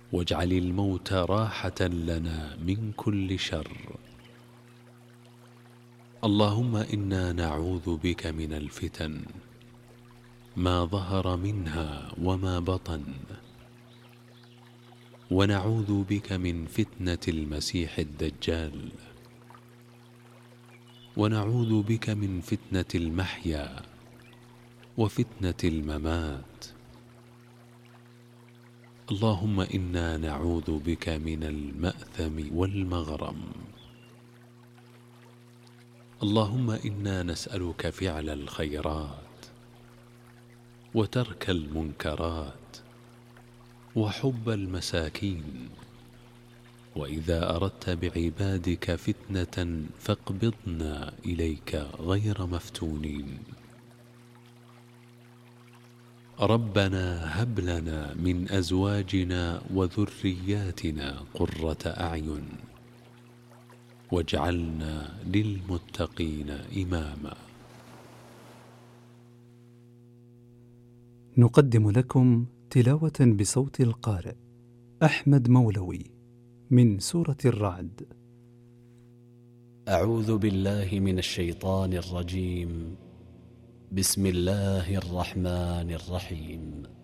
واجعل الموت راحة لنا من كل شر. اللهم إنا نعوذ بك من الفتن ما ظهر منها وما بطن، ونعوذ بك من فتنة المسيح الدجال، ونعوذ بك من فتنة المحيا وفتنة الممات. اللهم إنا نعوذ بك من المأثم والمغرم. اللهم إنا نسألك فعل الخيرات وترك المنكرات وحب المساكين، وإذا أردت بعبادك فتنة فاقبضنا إليك غير مفتونين. ربنا هب لنا من أزواجنا وذرياتنا قرة أعين واجعلنا للمتقين إماما. نقدم لكم تلاوة بصوت القارئ أحمد مولوي من سورة الرعد. أعوذ بالله من الشيطان الرجيم. بسم الله الرحمن الرحيم.